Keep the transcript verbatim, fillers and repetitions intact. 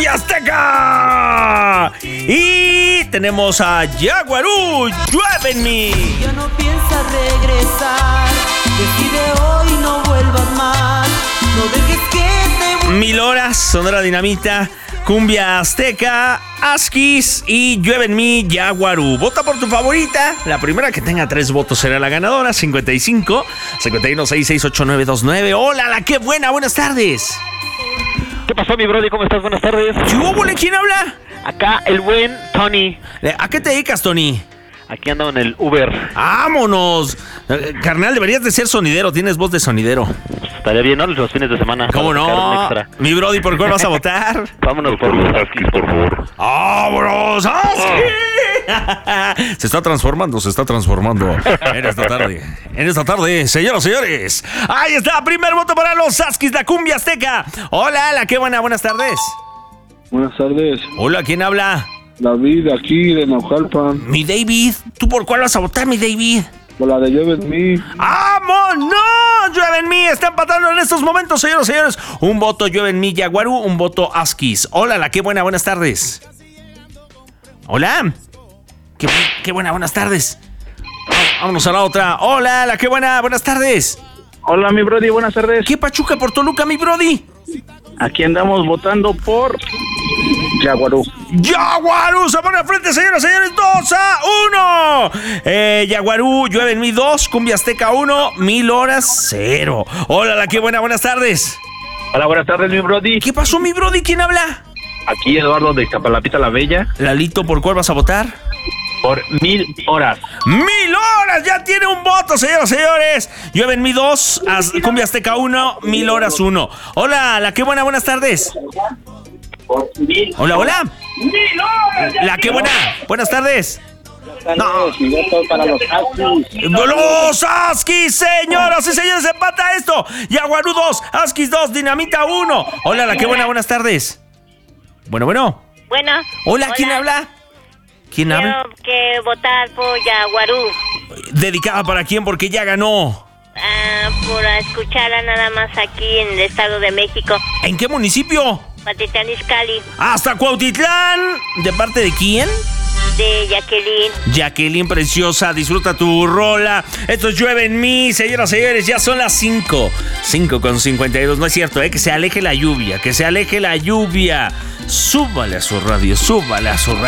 Azteca. Y tenemos a Yaguarú, Llueve en mí. Ya no piensas regresar, decide hoy no vuelvas más, no dejes que te... Mil horas, Sonora Dinamita, Cumbia Azteca, Askis y Llueve en mí, Yaguarú. Vota por tu favorita. La primera que tenga tres votos será la ganadora. cincuenta y cinco, cincuenta y uno, sesenta y seis, ochenta y nueve veintinueve. Hola, la qué buena, buenas tardes. ¿Qué pasó, mi brody? ¿Cómo estás? Buenas tardes. ¿Qué hubo? ¿Quién habla? Acá el buen Tony. ¿A qué te dedicas, Tony? Aquí ando en el Uber. ¡Vámonos! Eh, carnal, deberías de ser sonidero. Tienes voz de sonidero. Estaría bien, ¿no? Los fines de semana. ¿Cómo no? Mi brody, ¿por cuál vas a votar? Vámonos por los Askis, por favor. ¡Vámonos, Askis! Se está transformando, se está transformando. En esta tarde, en esta tarde, señoras y señores. Ahí está, primer voto para los Askis, la Cumbia Azteca. Hola, la qué buena, buenas tardes. Buenas tardes. Hola, ¿quién habla? David, aquí de Naucalpan. Mi David, ¿tú por cuál vas a votar, mi David? Por la de Llueve en mí. ¡Vámonos! Llueve en mí, está empatando en estos momentos, señoras y señores. Un voto Llueve en mí, Yaguarú, un voto Askis. Hola, la qué buena, buenas tardes. Hola. Qué, qué buena, buenas tardes. Vámonos a la otra. Hola, la qué buena, buenas tardes. Hola, mi brody, buenas tardes. ¿Qué pachuca por Toluca, mi brody? Aquí andamos votando por Yaguarú. Yaguarú se pone al frente, señoras y señores, dos a uno. Eh, Yaguarú, Llueve en mí dos, Cumbia Azteca uno, Mil horas cero. Hola, la qué buena, buenas tardes. Hola, buenas tardes, mi brody. ¿Qué pasó, mi brody? ¿Quién habla? Aquí Eduardo de Iztapalapita la Bella. Lalito, ¿por cuál vas a votar? Por Mil horas. ¡Mil horas! Ya tiene un voto, señoras y señores. Llueve en mí dos, Az- Cumbia Azteca uno, Mil horas uno. Hola, la qué buena, buenas tardes. Hola, hola. La qué buena, buenas tardes. No. Para los Askis. Los Askis, señoras y señores, empata esto. Yaguarú dos, Askis dos, Dinamita uno. Hola, la qué buena, buenas tardes. Bueno, bueno. Bueno. Hola, ¿quién habla? ¿Quién habla? Quiero que votar por Yaguarú. ¿Dedicada para quién? Porque ya ganó. Ah, por escucharla nada más aquí en el Estado de México. ¿En qué municipio? Patitlán Izcalli. Hasta Cuautitlán. ¿De parte de quién? De Jacqueline. Jacqueline preciosa, disfruta tu rola. Esto es Llueve en mí, señoras y señores, ya son las cinco. cinco con cincuenta y dos, no es cierto, ¿eh? Que se aleje la lluvia, que se aleje la lluvia. Súbale a su radio, súbale a su radio.